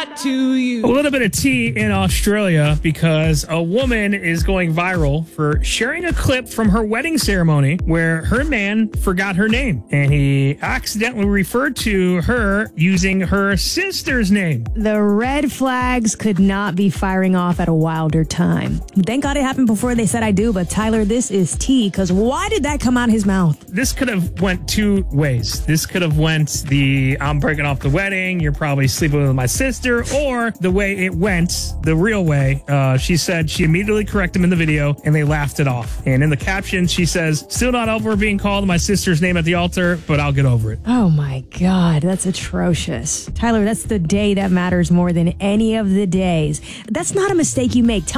to you. A little bit of tea in Australia because a woman is going viral for sharing a clip from her wedding ceremony where her man forgot her name and he accidentally referred to her using her sister's name. The red flags could not be firing off at a wilder time. Thank God it happened before they said I do, but Tyler, this is tea, because why did that come out of his mouth? This could have went two ways. This could have went the I'm breaking off the wedding, you're probably sleeping with my sister, or the way it went, the real way. She said she immediately corrected him in the video and they laughed it off. And in the caption, she says, still not over being called my sister's name at the altar, but I'll get over it. Oh my God, that's atrocious. Tyler, that's the day that matters more than any of the days. That's not a mistake you make.